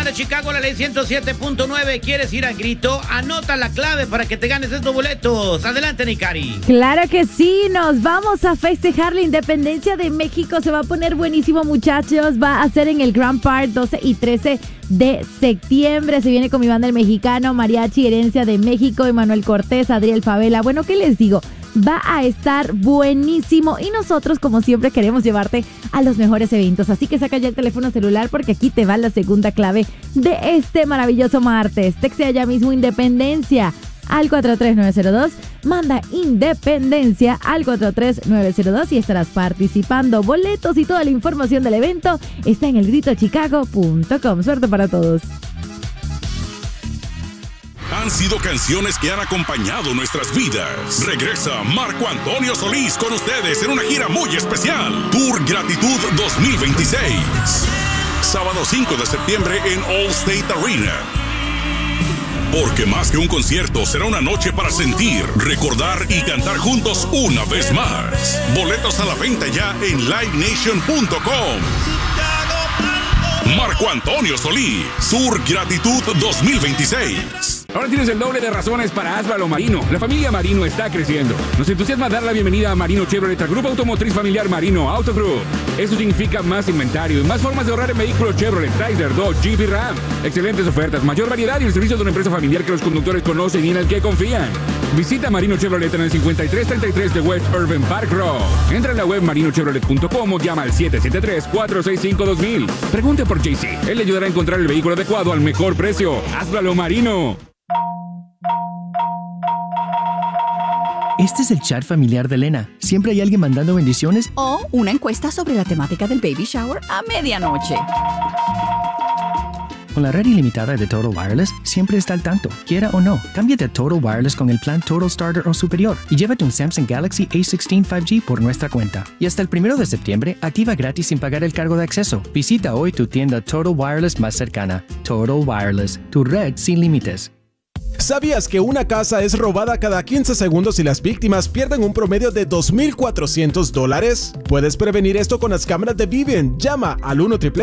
de Chicago, la ley 107.9. ¿Quieres ir al grito? Anota la clave para que te ganes estos boletos. Adelante, Nicari. Claro que sí, nos vamos a festejar la independencia de México. Se va a poner buenísimo, muchachos. Va a ser en el Grand Park 12 y 13 de septiembre. Se viene con mi banda El Mexicano, Mariachi Herencia de México, Emanuel Cortés, Adriel Favela. Bueno, ¿qué les digo? Va a estar buenísimo y nosotros, como siempre, queremos llevarte a los mejores eventos. Así que saca ya el teléfono celular porque aquí te va la segunda clave de este maravilloso martes. Textea ya mismo Independencia al 43902. Manda Independencia al 43902 y estarás participando. Boletos y toda la información del evento está en elgritochicago.com. Suerte para todos. Han sido canciones que han acompañado nuestras vidas. Regresa Marco Antonio Solís con ustedes en una gira muy especial. Tour Gratitud 2026. Sábado 5 de septiembre en Allstate Arena. Porque más que un concierto, será una noche para sentir, recordar y cantar juntos una vez más. Boletos a la venta ya en livenation.com. Marco Antonio Solís, Tour Gratitud 2026. Ahora tienes el doble de razones para Asbalo Marino. La familia Marino está creciendo. Nos entusiasma dar la bienvenida a Marino Chevrolet, al Grupo Automotriz Familiar Marino Auto Group. Eso significa más inventario y más formas de ahorrar en vehículos Chevrolet, Chrysler, Dodge, Jeep y Ram. Excelentes ofertas, mayor variedad y el servicio de una empresa familiar que los conductores conocen y en el que confían. Visita Marino Chevrolet en el 5333 de West Urban Park Road. Entra en la web marinochevrolet.com o llama al 773-465-2000. Pregunte por JC. Él le ayudará a encontrar el vehículo adecuado al mejor precio. Hazlo Marino. Este es el chat familiar de Elena. Siempre hay alguien mandando bendiciones o una encuesta sobre la temática del baby shower a medianoche. Con la red ilimitada de Total Wireless, siempre está al tanto, quiera o no. Cámbiate a Total Wireless con el plan Total Starter o superior y llévate un Samsung Galaxy A16 5G por nuestra cuenta. Y hasta el 1 de septiembre, activa gratis sin pagar el cargo de acceso. Visita hoy tu tienda Total Wireless más cercana. Total Wireless, tu red sin límites. ¿Sabías que una casa es robada cada 15 segundos y las víctimas pierden un promedio de $2,400? Puedes prevenir esto con las cámaras de Vivint. Llama al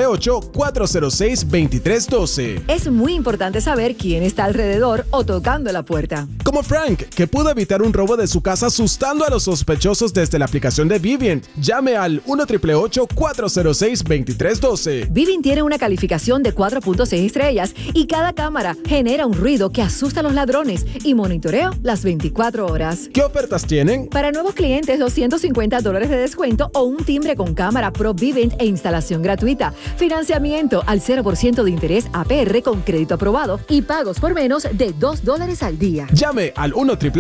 1-888-406-2312. Es muy importante saber quién está alrededor o tocando la puerta. Como Frank, que pudo evitar un robo de su casa asustando a los sospechosos desde la aplicación de Vivint. Llame al 1-888-406-2312. Vivint tiene una calificación de 4.6 estrellas y cada cámara genera un ruido que asusta a los ladrones y monitoreo las 24 horas. ¿Qué ofertas tienen? Para nuevos clientes, $250 de descuento o un timbre con cámara Pro Vivint e instalación gratuita. Financiamiento al 0% de interés APR con crédito aprobado y pagos por menos de $2 al día. Llame al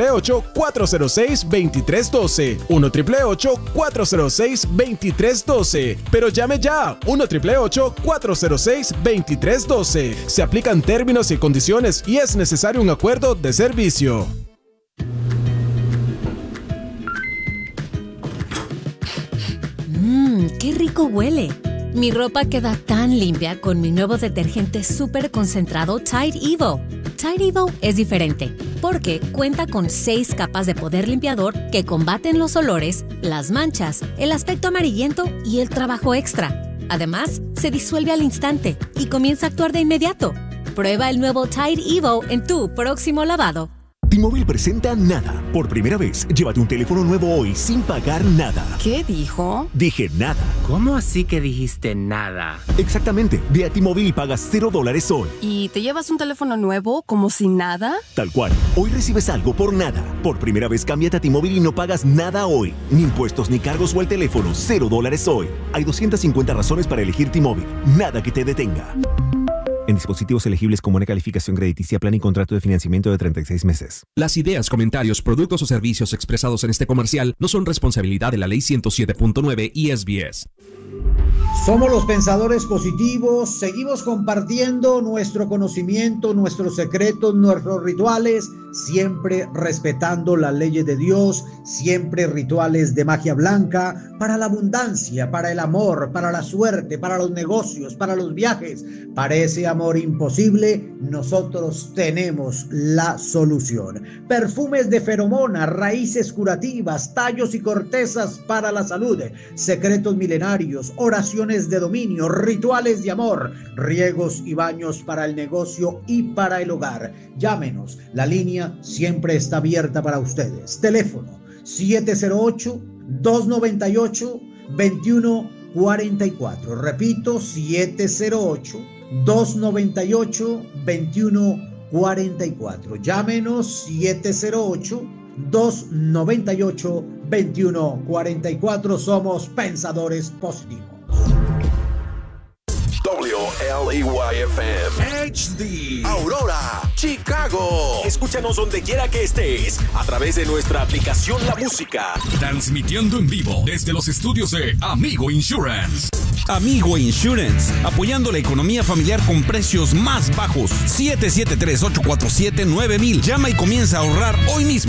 1-888-406-2312. 1-888-406-2312. Pero llame ya. 1-888-406-2312. Se aplican términos y condiciones y es necesario un acuerdo de servicio. ¡Qué rico huele! Mi ropa queda tan limpia con mi nuevo detergente súper concentrado Tide Evo. Tide Evo es diferente porque cuenta con 6 capas de poder limpiador que combaten los olores, las manchas, el aspecto amarillento y el trabajo extra. Además, se disuelve al instante y comienza a actuar de inmediato. Prueba el nuevo Tide Evo en tu próximo lavado. T-Mobile presenta Nada. Por primera vez, llévate un teléfono nuevo hoy sin pagar nada. ¿Qué dijo? Dije nada. ¿Cómo así que dijiste nada? Exactamente. Ve a T-Mobile y pagas $0 hoy. ¿Y te llevas un teléfono nuevo como si nada? Tal cual. Hoy recibes algo por nada. Por primera vez, cámbiate a T-Mobile y no pagas nada hoy. Ni impuestos, ni cargos o el teléfono. $0 hoy. Hay 250 razones para elegir T-Mobile. Nada que te detenga. En dispositivos elegibles con buena calificación crediticia, plan y contrato de financiamiento de 36 meses. Las ideas, comentarios, productos o servicios expresados en este comercial no son responsabilidad de la Ley 107.9 y SBS. Somos los pensadores positivos, seguimos compartiendo nuestro conocimiento, nuestros secretos, nuestros rituales, siempre respetando las leyes de Dios, siempre rituales de magia blanca, para la abundancia, para el amor, para la suerte, para los negocios, para los viajes, para ese amor imposible, nosotros tenemos la solución. Perfumes de feromona, raíces curativas, tallos y cortezas para la salud, secretos milenarios, oraciones terminaciones de dominio, rituales de amor, riegos y baños para el negocio y para el hogar. Llámenos, la línea siempre está abierta para ustedes. Teléfono 708-298-2144. Repito, 708-298-2144. Llámenos 708-298-2144. Somos Pensadores Positivos. WLEYFM HD Aurora, Chicago. Escúchanos donde quiera que estés a través de nuestra aplicación La Música. Transmitiendo en vivo desde los estudios de Amigo Insurance. Amigo Insurance, apoyando la economía familiar con precios más bajos. 773-847-9000. Llama y comienza a ahorrar hoy mismo.